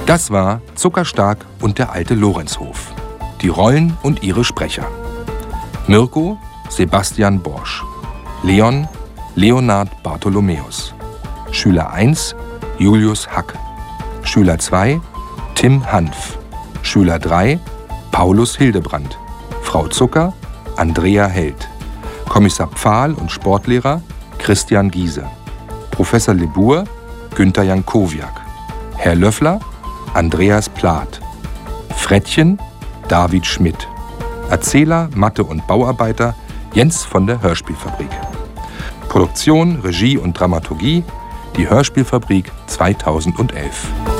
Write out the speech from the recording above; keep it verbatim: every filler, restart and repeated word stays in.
Das war Zuckerstark und der alte Lorenzhof. Die Rollen und ihre Sprecher. Mirko, Sebastian Borsch. Leon, Leonard Bartholomäus. Schüler eins, Julius Hack. Schüler zwei, Tim Hanf. Schüler drei, Paulus Hildebrand. Frau Zucker, Andrea Held. Kommissar Pfahl und Sportlehrer, Christian Giese. Professor Lebur, Günther Jankowiak. Herr Löffler, Andreas Plath. Frettchen, David Schmidt. Erzähler, Mathe- und Bauarbeiter, Jens von der Hörspielfabrik. Produktion, Regie und Dramaturgie, die Hörspielfabrik zweitausendelf.